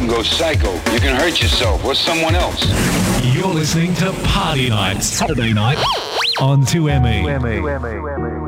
can go psycho. You can hurt yourself or someone else. You're listening to Party Night, Saturday night on 2ME.